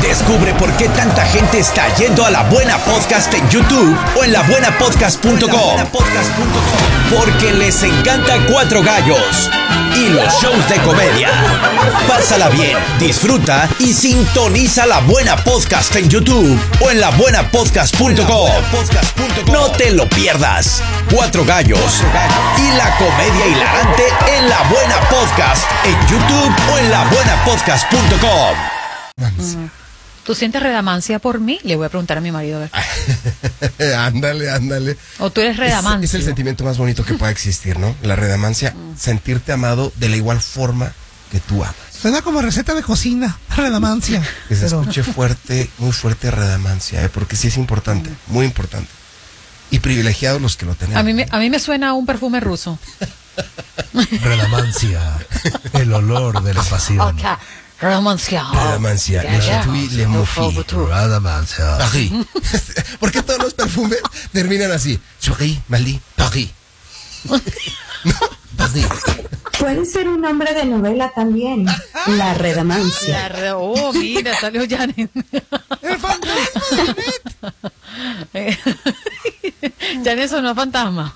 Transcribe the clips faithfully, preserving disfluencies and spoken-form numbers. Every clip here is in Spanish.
Descubre por qué tanta gente está yendo a La Buena Podcast en YouTube o en la buena podcast punto com. Porque les encanta Cuatro Gallos y los shows de comedia. Pásala bien, disfruta y sintoniza La Buena Podcast en YouTube o en la buena podcast punto com. No te lo pierdas. Cuatro Gallos y la comedia hilarante en La Buena Podcast en YouTube o en la buena podcast punto com. Mm. ¿Tú sientes redamancia por mí? Le voy a preguntar a mi marido. A ver. ándale, ándale. ¿O tú eres redamancio? Es, es el sentimiento más bonito que pueda existir, ¿no? La redamancia, mm. sentirte amado de la igual forma que tú amas. Suena como receta de cocina, redamancia. Que se pero... escuche fuerte, muy fuerte redamancia, ¿eh? Porque sí es importante, mm. muy importante. Y privilegiados los que lo tenemos. A mí me, a mí me suena a un perfume ruso. Redamancia, el olor de la pasión. Okay. Redamancia. Redamancia. Le chatouille, le mofi. Redamancia. Paris. ¿Por qué todos los perfumes terminan así? Souris, Mali, Paris. No, Paris. Puede ser un nombre de novela también. La redamancia. La re... Oh, mira, salió Janet. ¡El fantasma, Janet! Janet sonó a fantasma.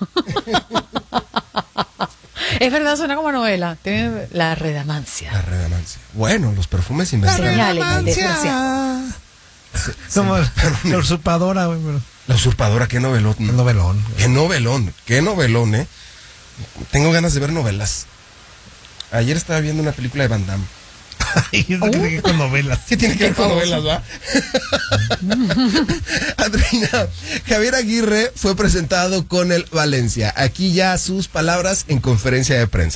Es verdad, suena como novela. Tiene la redamancia. La redamancia. Bueno, los perfumes investigan. La redamancia. Como la usurpadora, güey. Pero... La usurpadora, qué novelón. Qué novelón. Qué novelón, qué novelón, eh. Tengo ganas de ver novelas. Ayer estaba viendo una película de Van Damme. ¿Qué tiene que ver con novelas? ¿Qué tiene que ver con novelas, va? Adriana, Javier Aguirre fue presentado con el Valencia. Aquí ya sus palabras en conferencia de prensa.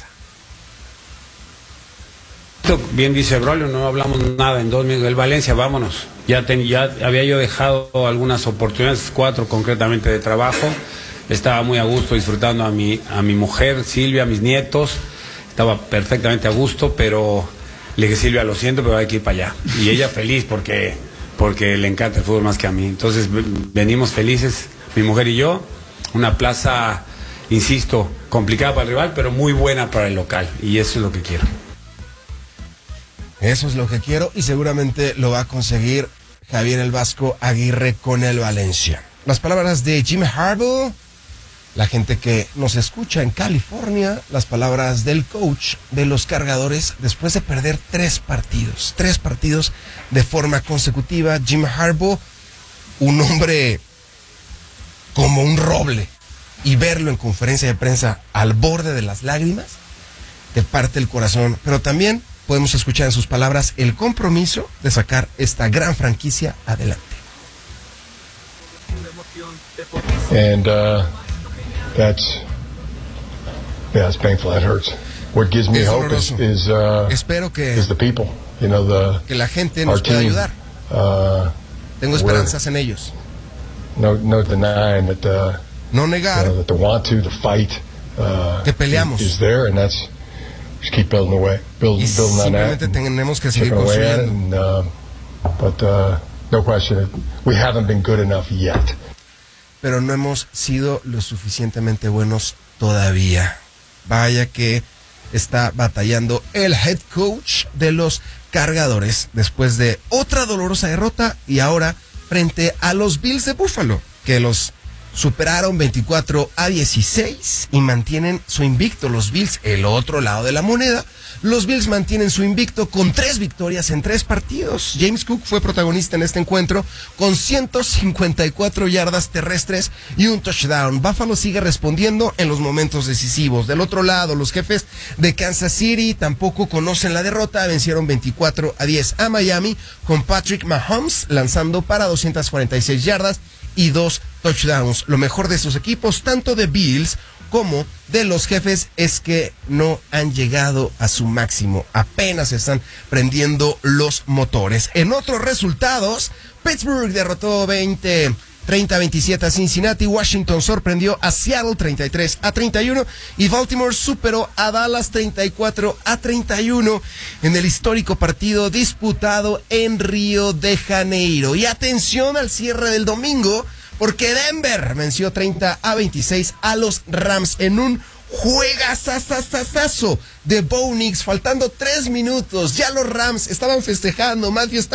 Bien dice Braulio, no hablamos nada en dos minutos. El Valencia, vámonos. Ya, ten, ya había yo dejado algunas oportunidades, cuatro concretamente de trabajo. Estaba muy a gusto disfrutando a mi, a mi mujer, Silvia, a mis nietos. Estaba perfectamente a gusto, pero le dije, Silvia, lo siento, pero hay que ir para allá. Y ella feliz porque, porque le encanta el fútbol más que a mí. Entonces venimos felices, mi mujer y yo. Una plaza, insisto, complicada para el rival, pero muy buena para el local. Y eso es lo que quiero. Eso es lo que quiero y seguramente lo va a conseguir Javier el Vasco Aguirre con el Valencia. Las palabras de Jim Harbaugh, la gente que nos escucha en California, las palabras del coach de los Cargadores después de perder tres partidos, tres partidos de forma consecutiva. Jim Harbaugh, un hombre como un roble, y verlo en conferencia de prensa al borde de las lágrimas, te parte el corazón, pero también podemos escuchar en sus palabras el compromiso de sacar esta gran franquicia adelante. And uh, that's yeah, it's painful. That hurts. What gives me hope is is, uh, Espero que, is the people. You know, the que la gente nos pueda ayudar. Uh, Tengo esperanzas en ellos. No, no denying that. Uh, no negar. You know, that the want to, the fight. Uh, que peleamos. Is there, and that's just keep building away, build, y building on that. Simplemente tenemos que seguir construyendo. And, uh, but uh, no question, we haven't been good enough yet. Pero no hemos sido lo suficientemente buenos todavía. Vaya que está batallando el head coach de los Cargadores después de otra dolorosa derrota y ahora frente a los Bills de Buffalo, que los superaron veinticuatro a dieciséis y mantienen su invicto. Los Bills, el otro lado de la moneda, los Bills mantienen su invicto con tres victorias en tres partidos. James Cook fue protagonista en este encuentro con ciento cincuenta y cuatro yardas terrestres y un touchdown. Buffalo sigue respondiendo en los momentos decisivos. Del otro lado, los jefes de Kansas City tampoco conocen la derrota. Vencieron veinticuatro a diez a Miami con Patrick Mahomes lanzando para doscientas cuarenta y seis yardas y dos touchdowns. Lo mejor de estos equipos, tanto de Bills como de los jefes, es que no han llegado a su máximo. Apenas están prendiendo los motores. En otros resultados, Pittsburgh derrotó veinte treinta a veintisiete a Cincinnati. Washington sorprendió a Seattle treinta y tres a treinta y uno y Baltimore superó a Dallas treinta y cuatro a treinta y uno en el histórico partido disputado en Río de Janeiro. Y atención al cierre del domingo, porque Denver venció treinta a veintiséis a los Rams en un juegazazazazazo de Bo Nix, faltando tres minutos. Ya los Rams estaban festejando. Matthew